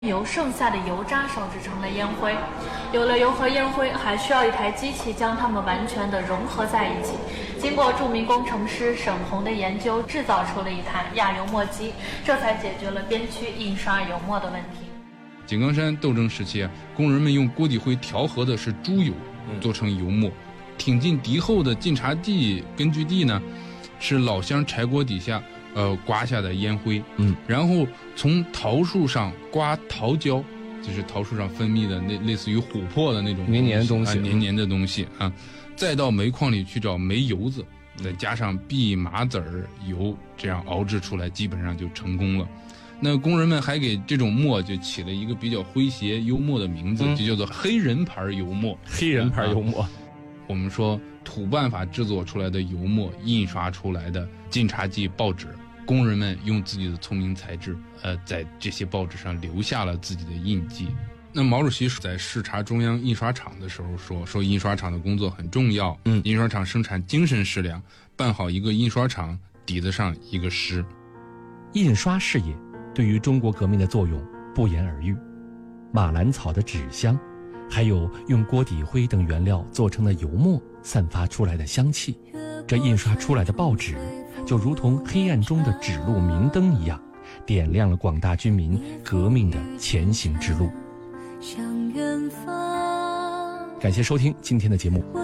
由剩下的油渣烧制成了烟灰。有了油和烟灰，还需要一台机器将它们完全的融合在一起。经过著名工程师沈宏的研究，制造出了一台亚油墨机，这才解决了边区印刷油墨的问题。 井冈山斗争时期工人们用锅底灰调和的是猪油，做成油墨。挺进敌后的晋察冀根据地呢，是老乡柴锅底下刮下的烟灰，然后从桃树上刮桃胶，就是桃树上分泌的那类似于琥珀的那种黏黏的东西， 黏黏的东西啊，再到煤矿里去找煤油子，再加上蓖麻籽油，这样熬制出来，基本上就成功了。那工人们还给这种墨就起了一个比较诙谐幽默的名字，就叫做黑人牌油墨。 黑人牌油墨， 我们说土办法制作出来的油墨，印刷出来的晋察冀报纸，工人们用自己的聪明才智，在这些报纸上留下了自己的印记。那毛主席在视察中央印刷厂的时候说印刷厂的工作很重要，印刷厂生产精神食粮，办好一个印刷厂抵得上一个师。 印刷事业对于中国革命的作用不言而喻，马兰草的纸香，还有用锅底灰等原料做成的油墨散发出来的香气，这印刷出来的报纸就如同黑暗中的指路明灯一样，点亮了广大军民革命的前行之路。感谢收听今天的节目。